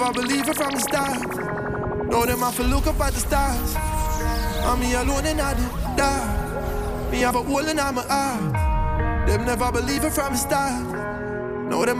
I believe it from the start. Know them I feel look up at the stars. I'm me alone and I did die. Me have a hole in my eye. Them never believe it from the start. Know them